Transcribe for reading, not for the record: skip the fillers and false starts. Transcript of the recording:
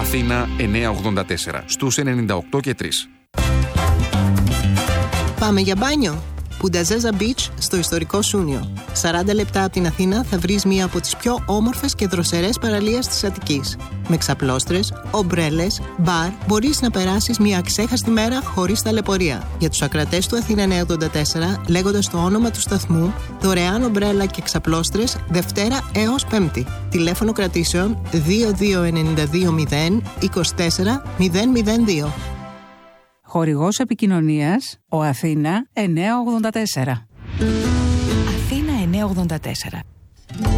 Αθήνα 984 στους 98 και 3. Πάμε για μπάνιο. Πουνταζέζα Beach στο ιστορικό Σούνιο. 40 λεπτά από την Αθήνα θα βρεις μία από τις πιο όμορφες και δροσερές παραλίες της Αττικής. Με ξαπλώστρες, ομπρέλες, μπαρ, μπορείς να περάσεις μία αξέχαστη μέρα χωρίς ταλαιπωρία. Για τους ακρατές του Αθήνα 984, λέγοντας το όνομα του σταθμού, δωρεάν ομπρέλα και ξαπλώστρες Δευτέρα έως Πέμπτη. Τηλέφωνο κρατήσεων 22920 24 002. Χορηγός επικοινωνίας, ο Αθήνα 984. Αθήνα 984.